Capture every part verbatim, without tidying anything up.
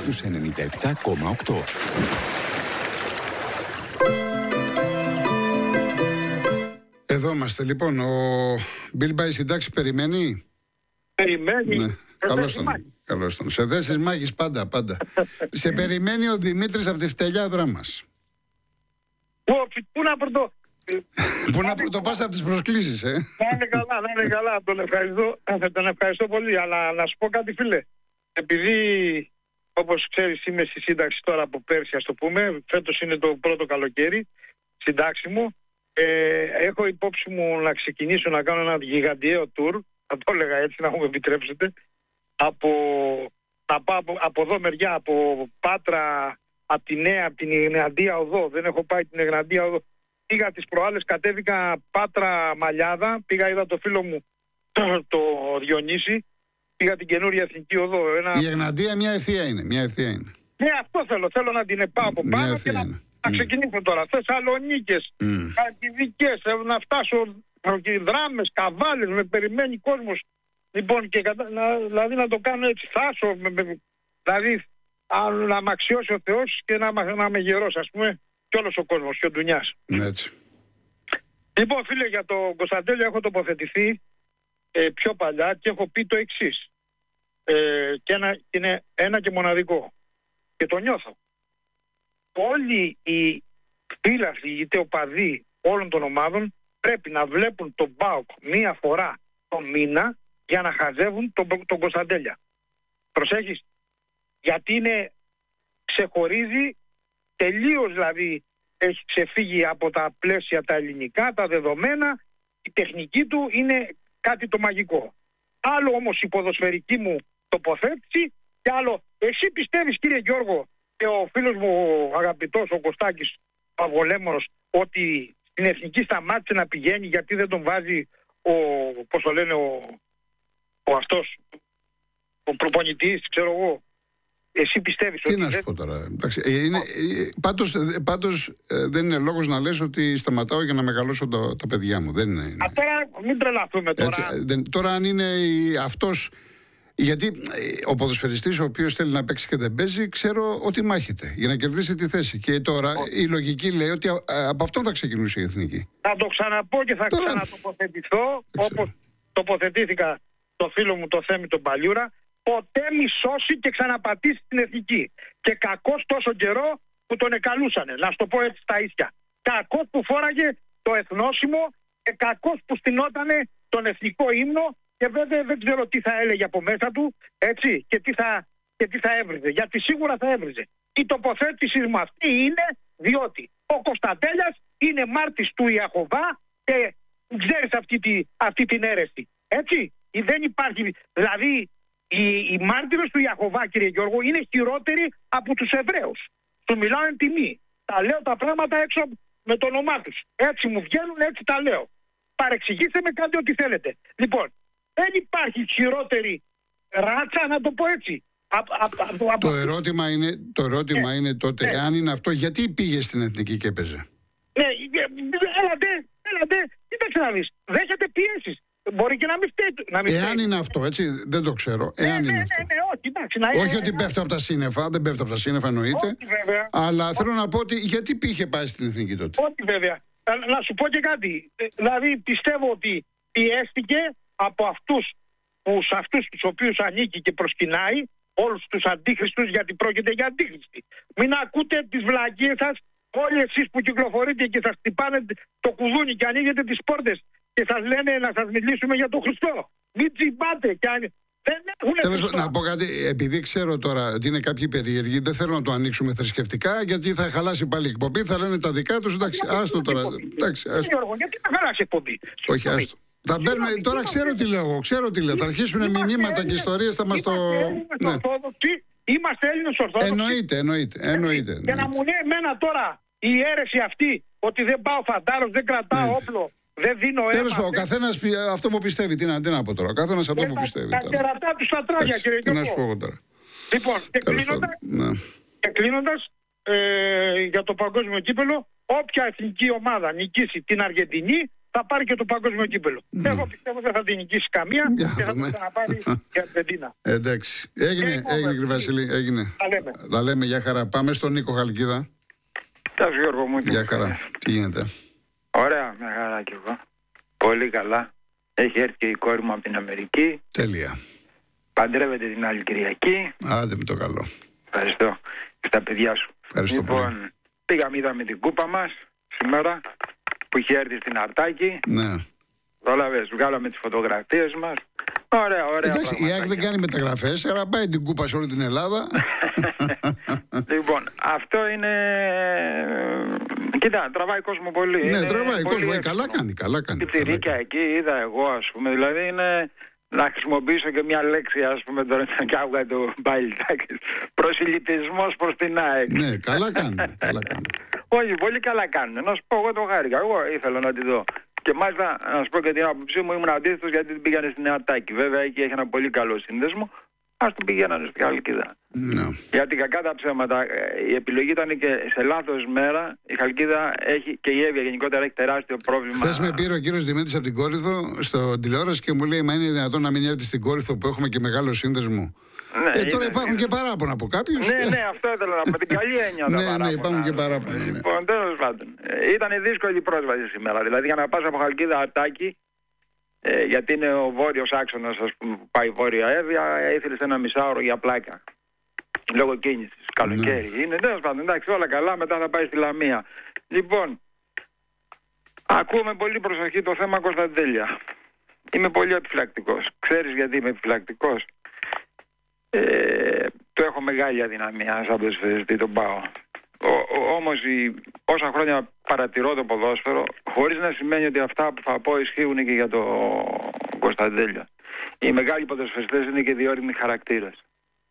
στους ενενήντα επτά κόμμα οκτώ. Εδώ είμαστε λοιπόν. Ο Μπιλ Μπάι συντάξει περιμένει. Περιμένει. Ναι. Καλώς τον. Καλώς τον. Σε θέσεις μάχης πάντα, πάντα. Σε περιμένει ο Δημήτρης από τη Φτελιάδρα μας. Πού να πρωτο... Πού να πρωτοπάς από τις προσκλήσεις, ε. Να είναι καλά, να είναι καλά. Τον ευχαριστώ, τον ευχαριστώ πολύ. Αλλά να σου πω κάτι, φίλε. Επειδή, όπως ξέρεις, είμαι στη σύνταξη τώρα από πέρσι, ας το πούμε. Φέτος είναι το πρώτο καλοκαίρι συντάξιμο. Ε, έχω υπόψη μου να ξεκινήσω να κάνω ένα γιγαντιαίο tour, θα το έλεγα έτσι, να μου επιτρέψετε, από, θα πάω από, από εδώ μεριά, από Πάτρα, από τη Νέα, από την Εγναντία Οδό. Δεν έχω πάει την Εγναντία Οδό. Πήγα τις προάλλες, κατέβηκα Πάτρα Μαλιάδα, πήγα, είδα το φίλο μου το, το Διονύση, πήγα την καινούρια Εθνική Οδό. Ένα... Η Εγναντία μια ευθεία είναι, μια ευθεία είναι. Ναι, αυτό θέλω, θέλω να την πάω από πάνω και να, να ξεκινήσω τώρα. Θεσσαλονίκες, mm. Καρκιδικές, να φτάσω Δράμες, Καβάλες, με περιμένει κόσμος. Λοιπόν, και κατα... να, δηλαδή να το κάνω έτσι, θάσω, με, με, δηλαδή να μ' αξιώσει ο Θεός και να, να με γερός, ας πούμε, και όλος ο κόσμος, και ο Ντουνιάς. Έτσι. Λοιπόν, φίλε, για τον Κωνσταντέλιο έχω τοποθετηθεί ε, πιο παλιά και έχω πει το εξής. Ε, και ένα, είναι ένα και μοναδικό. Και το νιώθω. Όλοι οι φίλαθλοι, είτε οπαδοί όλων των ομάδων, πρέπει να βλέπουν τον ΠΑΟΚ μία φορά το μήνα για να χαζεύουν τον, τον Κωνσταντέλια. Προσέχεις. Γιατί είναι, ξεχωρίζει τελείως, δηλαδή έχει ξεφύγει από τα πλαίσια τα ελληνικά, τα δεδομένα, η τεχνική του είναι κάτι το μαγικό. Άλλο όμως η ποδοσφαιρική μου τοποθέτηση και άλλο, εσύ πιστεύεις, κύριε Γιώργο, και ο φίλος μου ο αγαπητός ο Κωστάκης Παυολέμονος, ότι στην εθνική σταμάτησε να πηγαίνει γιατί δεν τον βάζει ο, πώς το λένε, ο, ο αυτός, ο προπονητής, ξέρω εγώ. Εσύ πιστεύεις τι ότι... να σου δεν... πω τώρα. Εντάξει, είναι, πάντως, πάντως δεν είναι λόγος να λες ότι σταματάω για να μεγαλώσω το, τα παιδιά μου. Δεν είναι. Α, τώρα μην τρελαθούμε τώρα. Έτσι, δεν, τώρα αν είναι αυτός... Γιατί ο ποδοσφαιριστής ο οποίος θέλει να παίξει και δεν παίζει, ξέρω ότι μάχεται για να κερδίσει τη θέση. Και τώρα oh. η λογική λέει ότι α, α, από αυτόν θα ξεκινούσε η εθνική. Θα το ξαναπώ και θα τώρα... ξανατοποθετηθώ, όπως τοποθετήθηκα το φίλο μου το Θέμη τον Παλιούρα. Ποτέ μη σώσει και ξαναπατήσει την εθνική. Και κακός τόσο καιρό που τον εκαλούσανε. Να σου το πω έτσι στα ίσια. Κακός που φόραγε το εθνόσημο και κακός που στηνότανε τον εθνικό ύμνο. Και βέβαια δεν ξέρω τι θα έλεγε από μέσα του, έτσι, και τι θα, και τι θα έβριζε. Γιατί σίγουρα θα έβριζε. Η τοποθέτηση μου αυτή είναι διότι ο Κωνσταντέλιας είναι μάρτης του Ιαχωβά και ξέρεις αυτή, τη, αυτή την αίρεση. Έτσι, δεν υπάρχει. Δηλαδή, οι, οι μάρτυρες του Ιαχωβά, κύριε Γιώργο, είναι χειρότεροι από τους Εβραίους. Του μιλάω εν τιμή. Τα λέω τα πράγματα έξω με το όνομά τους. Έτσι μου βγαίνουν, έτσι τα λέω. Παρεξηγήστε με, κάντε ό,τι θέλετε. Λοιπόν, δεν υπάρχει χειρότερη ράτσα, να το πω έτσι. Α, α, α, α, το ερώτημα είναι, το ερώτημα ε, είναι τότε, ε, αν είναι αυτό, γιατί πήγε στην εθνική και έπαιζε. Ναι, έλατε, έλατε, κοίταξε να δεις. Δέχεται πιέσεις. Μπορεί και να μην φταίει. Εάν είναι αυτό, έτσι, δεν το ξέρω. Ναι, εάν ναι, είναι ναι, αυτό. ναι, όχι, εντάξει, να όχι είναι, ότι πέφτει από τα σύννεφα, δεν πέφτει από τα σύννεφα εννοείται. Όχι, βέβαια. Αλλά όχι. θέλω να πω ότι γιατί πήγε πάει στην εθνική τότε. Όχι, βέβαια. Να σου πω και κάτι. Δηλαδή πιστεύω ότι πιέστηκε από αυτούς που σε αυτούς τους οποίους ανήκει και προσκυνάει, όλους τους αντίχριστους, γιατί πρόκειται για αντίχριστοι. Μην ακούτε τις βλακίες σας, όλοι εσείς που κυκλοφορείτε και σας χτυπάνε το κουδούνι και ανοίγετε τις πόρτες και σας λένε να σας μιλήσουμε για τον Χριστό. Μην τσιμπάτε και αν... Τέλος, να πω κάτι, επειδή ξέρω τώρα ότι είναι κάποιοι περίεργοι, δεν θέλω να το ανοίξουμε θρησκευτικά, γιατί θα χαλάσει πάλι η εκπομπή, θα λένε τα δικά τους, εντάξει, άστο τώρα. Εντάξει, άστο. Γιώργο, γιατί θα χαλάσει η εκπομπή. Όχι, άστο. Θα μπαίνουμε, τώρα ξέρω τι λέω, ξέρω τι λέω. Θα αρχίσουν μηνύματα και ιστορίες, θα μας το... Είμαστε Έλληνες Ορθόδοξοι. Εννοείται, εννοείται, εννοείται. Και να μου λέει εμένα τώρα η αίρεση αυτή, ότι δεν πάω φαντάρος, δεν κρατάω όπλο, δεν δίνω αίμα. Τέλος πάντων, ο καθένας αυτό που πιστεύει, τι να, τι να πω τώρα, ο καθένας αυτό που πιστεύει. Τα κερατά του στα τράγια, κύριε Γιώργο. Τι να σου πω εγώ τώρα. Λοιπόν, και κλείνοντας, και κλείνοντας ε, για το παγκόσμιο κύπελο, όποια εθνική ομάδα νικήσει την Αργεντινή, θα πάρει και το παγκόσμιο κύπελο. Mm. Εγώ πιστεύω δεν θα την νικήσει καμία yeah, και θα την ξαναπάρει η Αργεντίνα. Εντάξει. Έγινε, έγινε κύριε Βασίλη, έγινε. Θα λέμε. Θα λέμε, για χαρά. Πάμε στον Νίκο Χαλκίδα. Γεια σου Γιώργο μου. Για χαρά. Τι γίνεται? Ωραία, μια χαρά κι εγώ. Πολύ καλά. Έχει έρθει και η κόρη μου από την Αμερική. Τέλεια. Παντρεύεται την άλλη Κυριακή. Άντε με το καλό. Ευχαριστώ. Και στα παιδιά σου. Ευχαριστώ λοιπόν, πολύ. Πήγαμε, είδαμε την κούπα μας σήμερα που είχε έρθει στην Αρτάκη. Ναι. Όλαβες, βγάλαμε τις φωτογραφίες μας. Ωραία, ωραία. Εντάξει, η ΑΕΚ δεν κάνει μεταγραφές, αλλά πάει την κούπα σε όλη την Ελλάδα. Λοιπόν, αυτό είναι. Κοίτα, τραβάει κόσμο πολύ. Ναι, είναι τραβάει πολύ κόσμο. εύκολο. Καλά κάνει, καλά κάνει. Πιτσιρίκια εκεί είδα εγώ, ας πούμε. Δηλαδή είναι. Να χρησιμοποιήσω και μια λέξη, ας πούμε, τώρα και άκουγα το Μπάιλτάκη. Προσιλητισμός προς την ΑΕΚ. Ναι, καλά κάνει. Καλά κάνει. Όχι, πολύ καλά κάνουν. Να σου πω, εγώ το χάρηκα. Εγώ ήθελα να τη δω. Και μάλιστα, να σου πω και την άποψή μου, ήμουν αντίθετος γιατί την πήγανε στην Αρτάκη. Βέβαια, εκεί έχει ένα πολύ καλό σύνδεσμο. Ας την πηγαίνανε στη Χαλκίδα. No. Γιατί κακά τα ψέματα, η επιλογή ήταν και σε λάθος μέρα. Η Χαλκίδα έχει, και η Εύβοια γενικότερα έχει τεράστιο πρόβλημα. Χθες με πήρε ο κύριος Δημήτρης από την Κόρινθο στο τηλεόραση και μου λέει: μα είναι δυνατόν να μην έρθει στην Κόρινθο που έχουμε και μεγάλο σύνδεσμο? Ναι, ε, τώρα είναι, υπάρχουν είναι. και παράπονα από κάποιους. Ναι, ναι, αυτό ήθελα να πω. Την καλή έννοια. Ναι, ναι, υπάρχουν και παράπονα. Ναι. Λοιπόν, τέλος πάντων. Ήταν δύσκολη η πρόσβαση σήμερα. Δηλαδή για να πας από Χαλκίδα Αρτάκη. Ε, γιατί είναι ο βόρειος άξονας, ας πούμε, που πάει βόρεια Εύβοια, ήθελε ένα μισάωρο για πλάκα. Λόγω κίνησης. Καλοκαίρι ναι. είναι. Τέλος πάντων, εντάξει, όλα καλά, μετά θα πάει στη Λαμία. Λοιπόν, ακούμε πολύ προσοχή το θέμα Κωνσταντέλια. Είμαι πολύ επιφυλακτικός. Ξέρεις γιατί είμαι επιφυλακτικός? Ε, το έχω μεγάλη αδυναμία σαν ποδοσφαιριστή, τον πάω. Όμως η, όσα χρόνια παρατηρώ το ποδόσφαιρο, χωρίς να σημαίνει ότι αυτά που θα πω ισχύουν και για το Κωνσταντέλια. Οι μεγάλοι ποδοσφαιριστές είναι και διόρυμοι χαρακτήρες.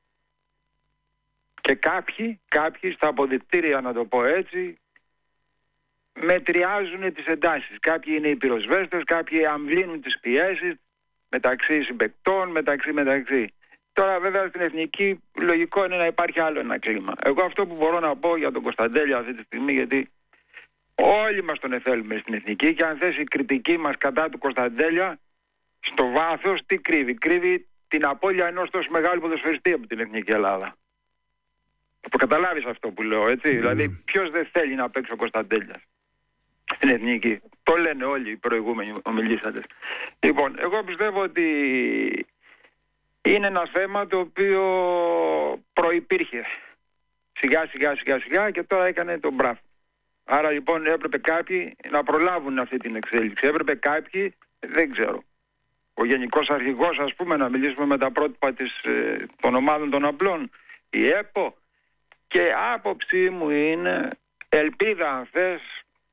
Και κάποιοι, κάποιοι στα αποδυτήρια, να το πω έτσι, μετριάζουν τις εντάσεις. Κάποιοι είναι οι πυροσβέστες, κάποιοι αμβλύνουν τις πιέσεις μεταξύ συμπαικτών, μεταξύ μεταξύ. Τώρα βέβαια στην εθνική λογικό είναι να υπάρχει άλλο ένα κλίμα. Εγώ αυτό που μπορώ να πω για τον Κωνσταντέλια αυτή τη στιγμή, γιατί όλοι μας τον θέλουμε στην εθνική, και αν θέσει η κριτική μας κατά του Κωνσταντέλια, στο βάθος τι κρύβει? Κρύβει την απώλεια ενός τόσο μεγάλου ποδοσφαιριστή από την εθνική Ελλάδα. Το καταλάβεις αυτό που λέω, έτσι? Mm. Δηλαδή ποιος δεν θέλει να παίξει ο Κωνσταντέλιας στην εθνική? Το λένε όλοι οι προηγούμενοι ομιλήσαντες. Λοιπόν, εγώ πιστεύω ότι είναι ένα θέμα το οποίο προϋπήρχε σιγά σιγά σιγά σιγά και τώρα έκανε τον μπράφ. Άρα λοιπόν έπρεπε κάποιοι να προλάβουν αυτή την εξέλιξη. Έπρεπε κάποιοι, δεν ξέρω, ο γενικός αρχηγός, ας πούμε, να μιλήσουμε με τα πρότυπα της, ε, των ομάδων των απλών, η ΕΠΟ, και άποψή μου είναι, ελπίδα αν θες,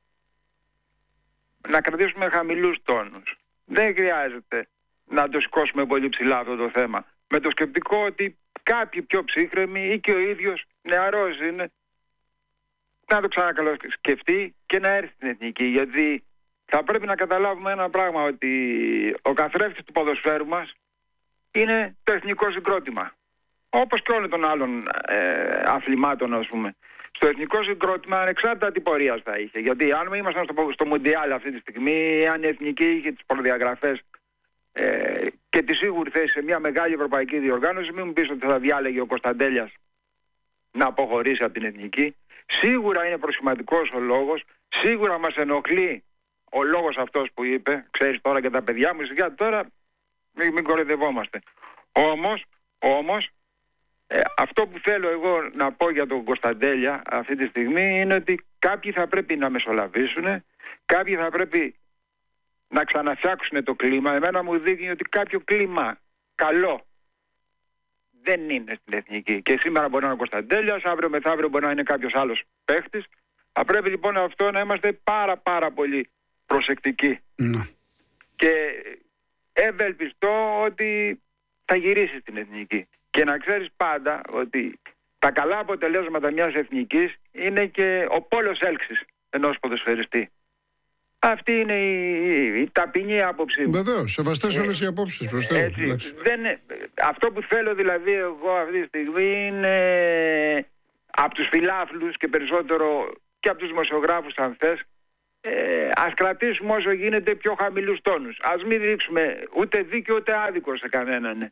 να κρατήσουμε χαμηλούς τόνους. Δεν χρειάζεται να το σηκώσουμε πολύ ψηλά αυτό το θέμα. Με το σκεπτικό ότι κάποιοι πιο ψύχρεμοι ή και ο ίδιος νεαρός είναι, να το ξανακαλοσκεφτεί και να έρθει στην εθνική. Γιατί θα πρέπει να καταλάβουμε ένα πράγμα, ότι ο καθρέφτης του ποδοσφαίρου μας είναι το εθνικό συγκρότημα. Όπως και όλων των άλλων ε, αθλημάτων, ας πούμε. Στο εθνικό συγκρότημα ανεξάρτητα τι πορείας θα είχε. Γιατί αν ήμασταν στο, στο Μουντιάλ αυτή τη στιγμή, αν η εθνική είχε τις προδιαγραφές ε, και τη σίγουρη θέση σε μια μεγάλη ευρωπαϊκή διοργάνωση, μην μου πεις ότι θα διάλεγε ο Κωνσταντέλιας να αποχωρήσει από την εθνική. Σίγουρα είναι προσχηματικός ο λόγος, σίγουρα μας ενοχλεί ο λόγος αυτός που είπε. Ξέρεις τώρα και τα παιδιά μου, σιγά τώρα μην, μην κοροϊδευόμαστε. Όμως, όμως ε, αυτό που θέλω εγώ να πω για τον Κωνσταντέλια αυτή τη στιγμή είναι ότι κάποιοι θα πρέπει να μεσολαβήσουν, κάποιοι θα πρέπει να ξαναφτιάξουν το κλίμα. Εμένα μου δείχνει ότι κάποιο κλίμα καλό δεν είναι στην εθνική. Και σήμερα μπορεί να είναι ο Κωνσταντέλιας, αύριο μεθαύριο μπορεί να είναι κάποιος άλλος παίχτης. Θα πρέπει λοιπόν αυτό να είμαστε πάρα πάρα πολύ προσεκτικοί. Mm. Και ευελπιστώ ότι θα γυρίσει στην εθνική. Και να ξέρεις πάντα ότι τα καλά αποτελέσματα μιας εθνικής είναι και ο πόλος έλξης ενός ποδοσφαιριστή. Αυτή είναι η, η ταπεινή άποψή μου. Βεβαίως, σεβαστές ε, όλες οι απόψεις. Προς ε, δεν, αυτό που θέλω δηλαδή εγώ αυτή τη στιγμή είναι από τους φιλάθλους και περισσότερο και από τους δημοσιογράφους αν θες, ε, ας κρατήσουμε όσο γίνεται πιο χαμηλούς τόνους. Ας μην ρίξουμε ούτε δίκαιο ούτε άδικο σε κανέναν.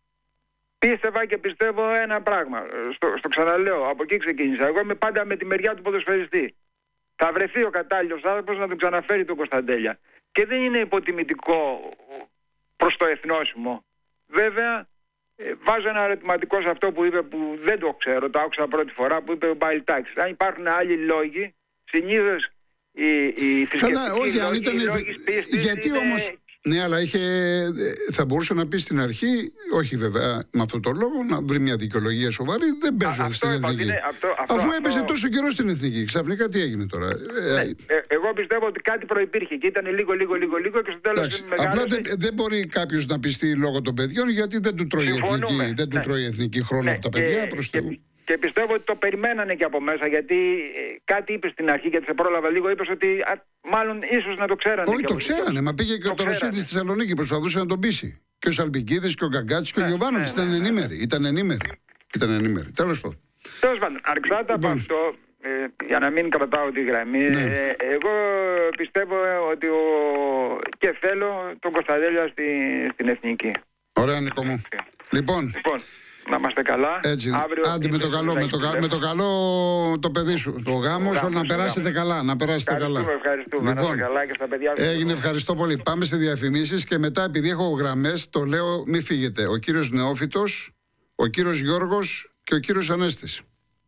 Πίστευα και πιστεύω ένα πράγμα. Στο, στο ξαναλέω, από εκεί ξεκίνησα. Εγώ είμαι πάντα με τη μεριά του ποδοσφαιριστή. Θα βρεθεί ο κατάλληλος άνθρωπος να τον ξαναφέρει τον Κωνσταντέλια. Και δεν είναι υποτιμητικό προς το εθνόσημο. Βέβαια, ε, βάζω ένα ερωτηματικό σε αυτό που είπε, που δεν το ξέρω, το άκουσα πρώτη φορά, που είπε ο Μπαϊλτάκης. Αν υπάρχουν άλλοι λόγοι, συνήθως οι, οι θρησκευτικοί λόγοι, ήταν... οι λόγοι πίστης γιατί είναι... όμως... Ναι, αλλά είχε, θα μπορούσε να πει στην αρχή, όχι βέβαια με αυτόν τον λόγο, να βρει μια δικαιολογία σοβαρή. Δεν παίζω Α, στην αυτό, εθνική. είναι, αυτό, αυτό, Αφού αυτό, έπαιζε αυτό... τόσο καιρό στην εθνική, ξαφνικά τι έγινε τώρα. Ναι, ε, εγώ πιστεύω ότι κάτι προϋπήρχε και ήταν λίγο, λίγο, λίγο, λίγο και στο τέλος μεγάλωσε. Απλά δεν, δεν μπορεί κάποιος να πιστεί λόγω των παιδιών, γιατί δεν του τρώει η εθνική, δεν του ναι. τρώει η εθνική χρόνο ναι, από τα παιδιά. Και, προς και, το... και πιστεύω ότι το περιμένανε και από μέσα, γιατί ε, κάτι είπε στην αρχή, γιατί σε πρόλαβα λίγο, είπες ότι α, μάλλον ίσως να το ξέρανε. Όχι, το ξέρανε. Μα πήγε και ο Τωροσίδης στη Θεσσαλονίκη, προσπαθούσε να τον πείσει. Και ο Σαλπικίδης και ο Γκαγκάτσης και ο Γιωβάνοβιτς ήταν ενήμεροι. Ήταν ενήμεροι. Ήταν ενήμεροι. Τέλος πάντων. Τέλος πάντων, ανεξάρτητα από αυτό, ε, για να μην κρατάω τη γραμμή, ναι. ε, εγώ πιστεύω ότι ο... και θέλω τον Κωνσταντέλια στη, στην εθνική. Ωραία, Νίκο μου. Λοιπόν, λοιπόν, να είμαστε καλά. Έτσι, άντε με το καλό, με το, με το καλό το παιδί σου. Το γάμο, όλα να περάσετε καλά. Να περάσετε καλά. Ευχαριστούμε, λοιπόν, να καλά και στα παιδιά σου. Έγινε, ευχαριστώ πολύ. Πάμε σε διαφημίσεις και μετά, επειδή έχω γραμμές, το λέω, μη φύγετε. Ο κύριος Νεόφυτος, ο κύριος Γιώργος και ο κύριος Ανέστης.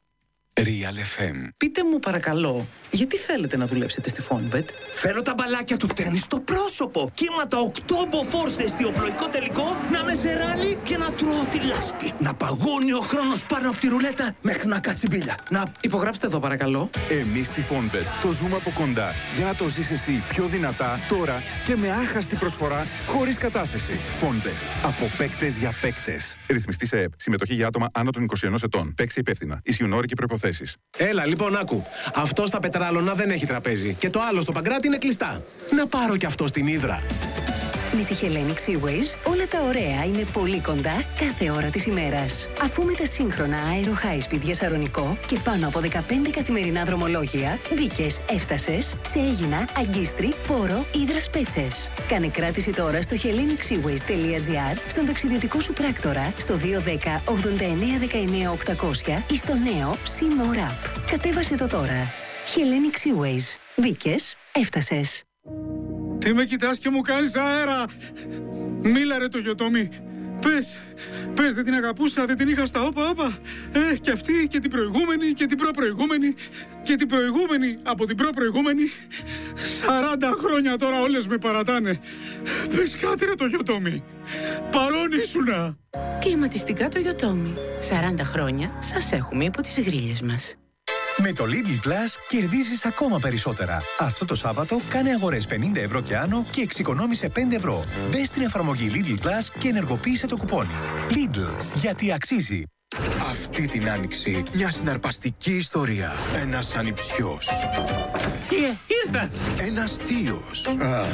Real εφ εμ. Πείτε μου παρακαλώ, γιατί θέλετε να δουλέψετε στη Fonbet? Θέλω τα μπαλάκια του τέννις στο πρόσωπο. Κύματα οκτώ μποφόρ σε εστιοπλοϊκό τελικό, να με σε ράλι και να τρώω τη λάσπη. Να παγώνει ο χρόνος πάνω από τη ρουλέτα μέχρι να κάτσει μπίλια. Να... Υπογράψτε εδώ παρακαλώ. Εμείς στη Fonbet το ζούμε από κοντά για να το ζεις εσύ πιο δυνατά τώρα και με άχαστη προσφορά χωρίς κατάθεση. Fonbet. Από παίκτες για παίκτες. Ρυθμιστή σε ΕΕΠ. Συμμετοχή για άτομα άνω των είκοσι ενός ετών. Παίξει υπεύθυνα. Ισχύουν όροι και προϋποθέσεις. Έλα, λοιπόν, άκου. Αυτό στα Πετράλωνα δεν έχει τραπέζι. Και το άλλο στο Παγκράτη είναι κλειστά. Να πάρω κι αυτό στην Ύδρα. Με τη Hellenic Seaways όλα τα ωραία είναι πολύ κοντά κάθε ώρα της ημέρας. Αφού με τα σύγχρονα Aero High Speed για Σαρονικό και πάνω από δεκαπέντε καθημερινά δρομολόγια, μπήκες, έφτασες σε Αίγινα, Αγκίστρι, Πόρο, Ύδρας Πέτσες. Κάνε κράτηση τώρα στο hellenic seaways τελεία gr, στον ταξιδιωτικό σου πράκτορα, στο δύο ένα μηδέν ογδόντα εννέα δεκαεννέα οκτακόσια ή στο νέο SeaMore App. Κατέβασε το τώρα. Hellenic Seaways. Μπήκες, έφτασες. Τι με κοιτάς και μου κάνεις αέρα! Μίλα ρε το Γιωτόμι! Πες, πες δεν την αγαπούσα, δεν την είχα στα όπα όπα! Ε, και αυτή και την προηγούμενη και την προπροηγούμενη και την προηγούμενη από την προπροηγούμενη. Σαράντα χρόνια τώρα όλες με παρατάνε. Πες κάτι ρε το Γιωτόμι! Παρόν ήσουνα! Κλιματιστικά το Γιωτόμι. σαράντα χρόνια σας έχουμε υπό τις γρίλες μας. Με το Lidl Plus κερδίζεις ακόμα περισσότερα. Αυτό το Σάββατο κάνε αγορές πενήντα ευρώ και άνω και εξοικονόμησε πέντε ευρώ. Μπες στην εφαρμογή Lidl Plus και ενεργοποίησε το κουπόνι. Lidl, γιατί αξίζει. Αυτή την άνοιξη μια συναρπαστική ιστορία. Ένας ανιψιός. Θεία, ήρθα! Ένας θείος. Α,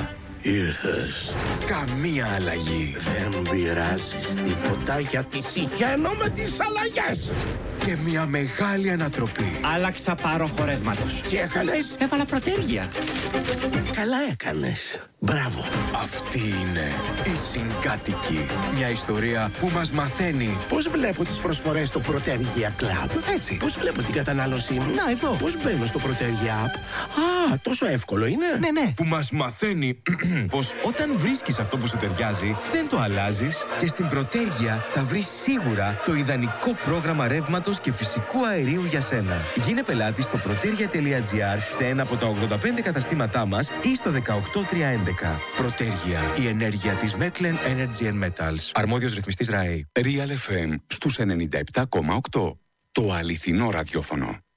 ήρθες. Καμία αλλαγή. Δεν πειράζεις τίποτα γιατί συχαίνω με τις αλλαγές. Και μια μεγάλη ανατροπή. Άλλαξα πάροχο ρεύματος. Τι έκανες? Έβαλα προτέρια. Καλά έκανες. Μπράβο. Αυτή είναι η Συγκάτοικη. Μια ιστορία που μας μαθαίνει πώς βλέπω τις προσφορές στο Προτέρια Club. Έτσι. Πώς βλέπω την κατανάλωσή μου. Να, εδώ. Πώς μπαίνω στο Προτέρια App. Α, τόσο εύκολο είναι. Ναι, ναι. Που μας μαθαίνει πως όταν βρίσκεις αυτό που σου ταιριάζει, δεν το αλλάζεις και στην Προτέρια θα βρεις σίγουρα το ιδανικό πρόγραμμα ρεύματος και φυσικού αερίου για σένα. Γίνε πελάτη στο proteria τελεία gr σε ένα από τα ογδόντα πέντε καταστήματά μας ή στο δεκαοκτώ τριακόσια έντεκα. Proteria, η ενέργεια της Metlen Energy and Metals. Αρμόδιος ρυθμιστής ΡΑΕ. Real εφ εμ στους ενενήντα επτά κόμμα οκτώ. Το αληθινό ραδιόφωνο.